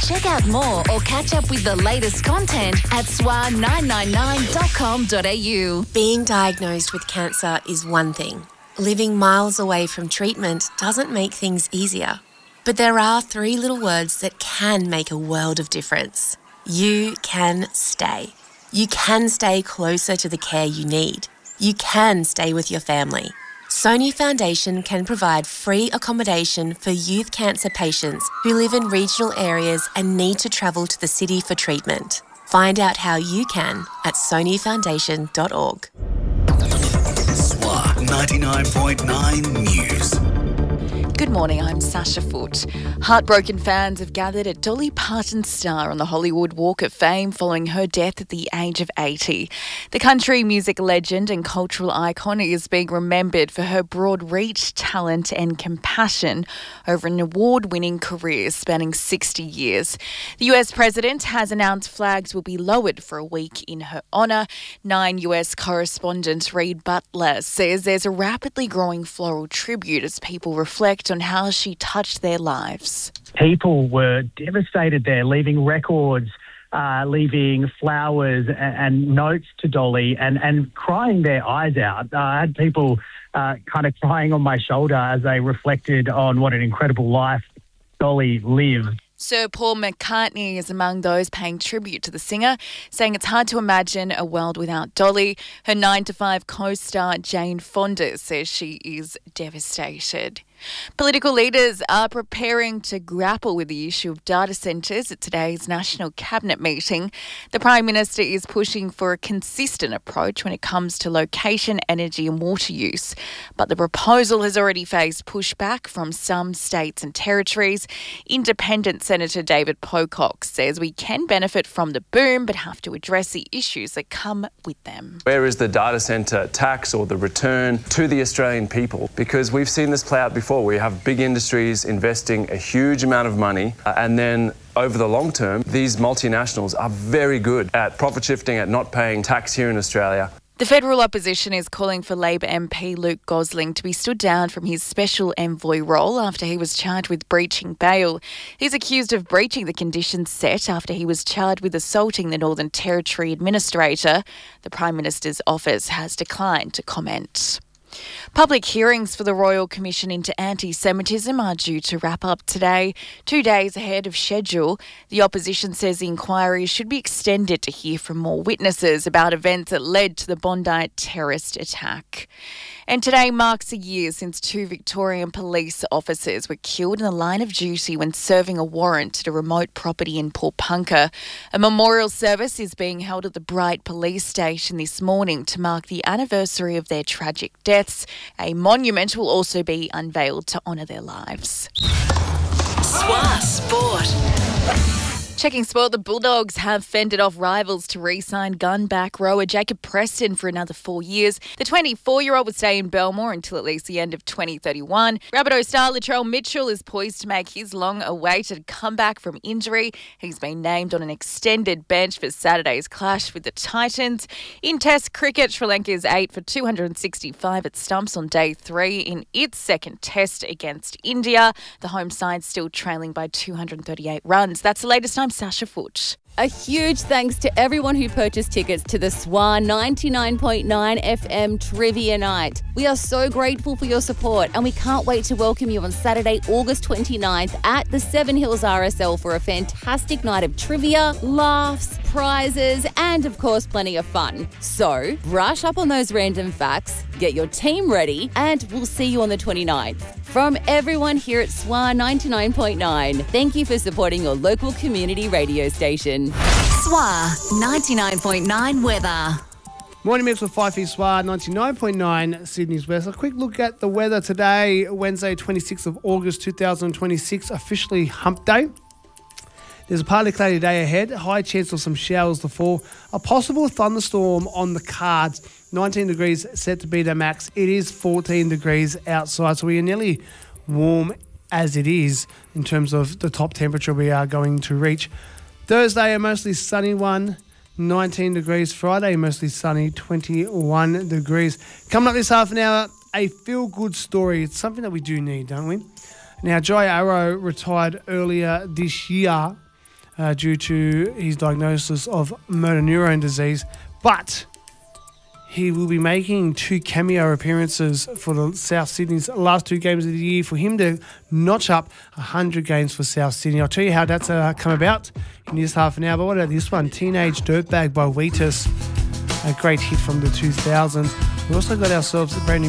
Check out more or catch up with the latest content at swa999.com.au. Being diagnosed with cancer is one thing. Living miles away from treatment doesn't make things easier. But there are 3 little words that can make a world of difference. You can stay. You can stay closer to the care you need. You can stay with your family. Sony Foundation can provide free accommodation for youth cancer patients who live in regional areas and need to travel to the city for treatment. Find out how you can at sonyfoundation.org. SWA 99.9 News. Good morning, I'm Sasha Foote. Heartbroken fans have gathered at Dolly Parton's star on the Hollywood Walk of Fame following her death at the age of 80. The country music legend and cultural icon is being remembered for her broad reach, talent and compassion over an award-winning career spanning 60 years. The US president has announced flags will be lowered for a week in her honour. 9 US correspondent Reed Butler says there's a rapidly growing floral tribute as people reflect on how she touched their lives. People were devastated there, leaving records, leaving flowers and notes to Dolly and crying their eyes out. I had people kind of crying on my shoulder as they reflected on what an incredible life Dolly lived. Sir Paul McCartney is among those paying tribute to the singer, saying it's hard to imagine a world without Dolly. Her 9 to 5 co-star Jane Fonda says she is devastated. Political leaders are preparing to grapple with the issue of data centres at today's National Cabinet meeting. The Prime Minister is pushing for a consistent approach when it comes to location, energy and water use. But the proposal has already faced pushback from some states and territories. Independent Senator David Pocock says we can benefit from the boom but have to address the issues that come with them. Where is the data centre tax or the return to the Australian people? Because we've seen this play out before. We have big industries investing a huge amount of money and then over the long term, these multinationals are very good at profit shifting, at not paying tax here in Australia. The federal opposition is calling for Labor MP Luke Gosling to be stood down from his special envoy role after he was charged with breaching bail. He's accused of breaching the conditions set after he was charged with assaulting the Northern Territory Administrator. The Prime Minister's office has declined to comment. Public hearings for the Royal Commission into Anti-Semitism are due to wrap up today, 2 days ahead of schedule. The opposition says the inquiry should be extended to hear from more witnesses about events that led to the Bondi terrorist attack. And today marks a year since 2 Victorian police officers were killed in the line of duty when serving a warrant at a remote property in Paulpunka. A memorial service is being held at the Bright Police Station this morning to mark the anniversary of their tragic deaths. A monument will also be unveiled to honour their lives. SWA Sport. Checking sport, the Bulldogs have fended off rivals to re-sign gun-back rower Jacob Preston for another 4 years. The 24-year-old will stay in Belmore until at least the end of 2031. Rabbitoh star Latrell Mitchell is poised to make his long-awaited comeback from injury. He's been named on an extended bench for Saturday's clash with the Titans. In Test cricket, Sri Lanka is 8 for 265 at stumps on day 3 in its second Test against India. The home side still trailing by 238 runs. That's the latest. I'm Sasha Foote. A huge thanks to everyone who purchased tickets to the SWA 99.9 FM Trivia Night. We are so grateful for your support and we can't wait to welcome you on Saturday, August 29th at the Seven Hills RSL for a fantastic night of trivia, laughs, prizes and of course plenty of fun. So brush up on those random facts, get your team ready and we'll see you on the 29th. From everyone here at SWA 99.9, thank you for supporting your local community radio station. SWA 99.9 weather. Morning mix with 5 Feet SWA 99.9 Sydney's West. A quick look at the weather today, Wednesday 26th of August 2026, officially hump day. There's a partly cloudy day ahead, high chance of some showers to fall. A possible thunderstorm on the cards, 19 degrees set to be the max. It is 14 degrees outside, so we are nearly warm as it is in terms of the top temperature we are going to reach. Thursday, a mostly sunny one, 19 degrees. Friday, mostly sunny, 21 degrees. Coming up this half an hour, a feel-good story. It's something that we do need, don't we? Now, Jai Arrow retired earlier this year due to his diagnosis of motor neurone disease. But he will be making 2 cameo appearances for the South Sydney's last 2 games of the year for him to notch up 100 games for South Sydney. I'll tell you how that's come about in this half an hour. But what about this one? Teenage Dirtbag by Wheatus. A great hit from the 2000s. We also got ourselves a brand new